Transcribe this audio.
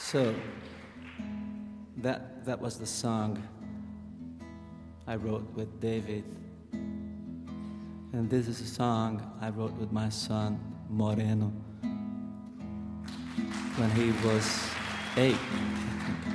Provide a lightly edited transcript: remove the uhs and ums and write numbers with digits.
So that was the song I wrote with David. And this is a song I wrote with my son, Moreno, when he was 8, I think.